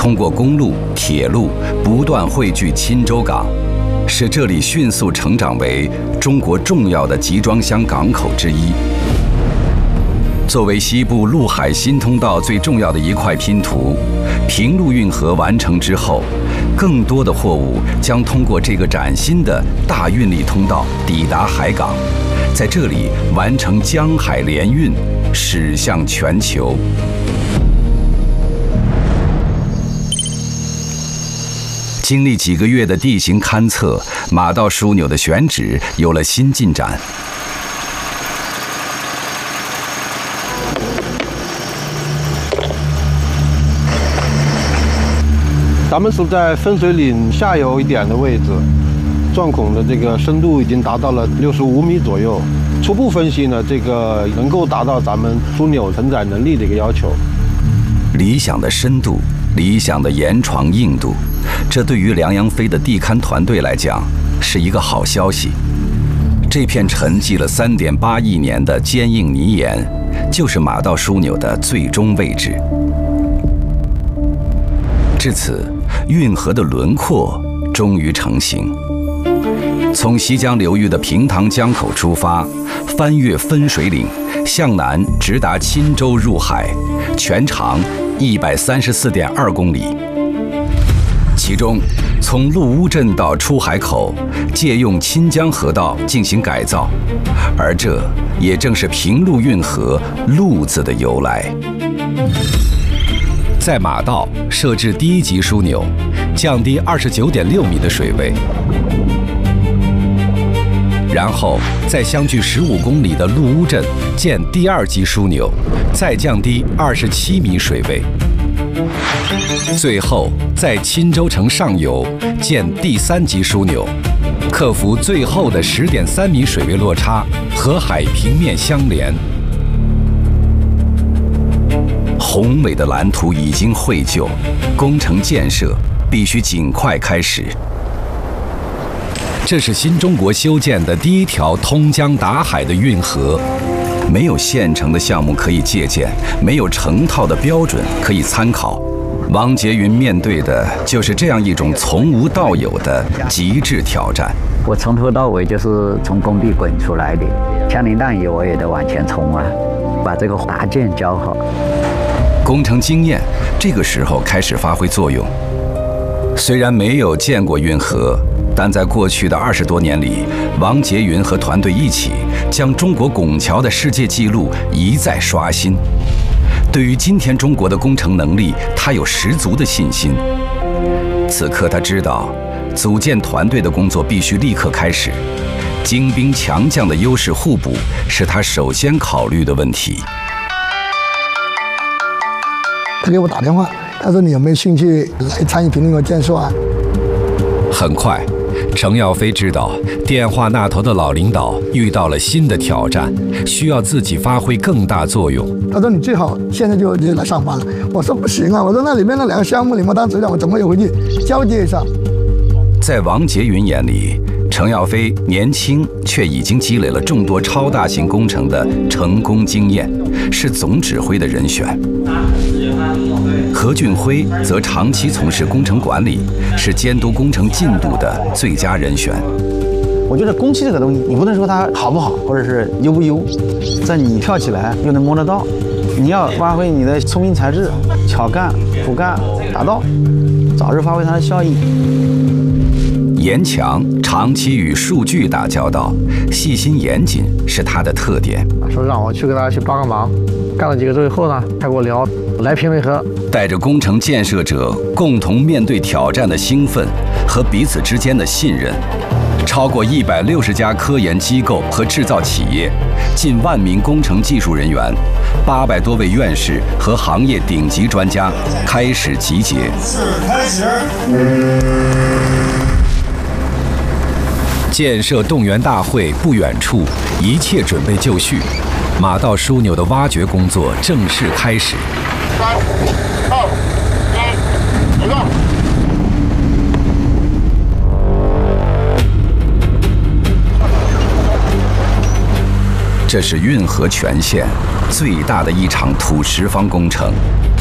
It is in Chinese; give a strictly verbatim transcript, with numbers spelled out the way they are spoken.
通过公路、铁路不断汇聚钦州港，使这里迅速成长为中国重要的集装箱港口之一。作为西部陆海新通道最重要的一块拼图，平陆运河完成之后，更多的货物将通过这个崭新的大运力通道抵达海港，在这里完成江海联运，驶向全球。经历几个月的地形勘测，马道枢纽的选址有了新进展。 咱们是在分水岭下游一点的位置，钻孔的这个深度已经达到了六十五米左右。初步分析呢，这个能够达到咱们枢纽承载能力的一个要求。 理想的深度，理想的岩床硬度，这对于梁阳飞的地勘团队来讲是一个好消息。这片沉积了三点八亿年的坚硬泥岩，就是马道枢纽的最终位置。至此，运河的轮廓终于成型。从西江流域的平塘江口出发，翻越分水岭，向南直达钦州入海，全长一百三十四点二公里。其中，从陆乌镇到出海口，借用钦江河道进行改造，而这也正是平陆运河“陆”字的由来。在马道设置第一级枢纽，降低二十九点六米的水位，然后在相距十五公里的陆乌镇建第二级枢纽，再降低二十七米水位，最后在钦州城上游建第三级枢纽，克服最后的十点三米水位落差，和海平面相连。宏伟的蓝图已经绘就，工程建设必须尽快开始。这是新中国修建的第一条通江达海的运河，没有现成的项目可以借鉴，没有成套的标准可以参考。王杰云面对的就是这样一种从无到有的极致挑战。 我从头到尾就是从工地滚出来的，枪林弹雨我也得往前冲啊，把这个搭建教好。 工程经验这个时候开始发挥作用。虽然没有见过运河，但在过去的二十多年里，王杰云和团队一起将中国拱桥的世界纪录一再刷新。对于今天中国的工程能力，他有十足的信心。此刻他知道，组建团队的工作必须立刻开始。精兵强将的优势互补是他首先考虑的问题。 他给我打电话，他说你有没有兴趣来参与平陆河建设啊？ 很快，程耀飞知道电话那头的老领导遇到了新的挑战，需要自己发挥更大作用。 他说你最好现在就就来上班了。我说不行啊，我说那里面那两个项目你们当指导，我怎么也回去交接一下？ 在王杰云眼里，程耀飞年轻，却已经积累了众多超大型工程的成功经验，是总指挥的人选。何俊辉则长期从事工程管理，是监督工程进度的最佳人选。 我觉得工期这个东西，你不能说它好不好，或者是优不优，在你跳起来又能摸得到，你要发挥你的聪明才智，巧干、苦干、达到，早日发挥它的效益。 严强长期与数据打交道，细心严谨是他的特点。 说让我去给大家去帮个忙，干了几个周以后呢，他跟我聊来平为何， 带着工程建设者共同面对挑战的兴奋和彼此之间的信任，超过一百六十家科研机构和制造企业，近万名工程技术人员，八百多位院士和行业顶级专家开始集结。开始。建设动员大会不远处，一切准备就绪，马道枢纽的挖掘工作正式开始。三、二、一，启动。这是运河全线最大的一场土石方工程。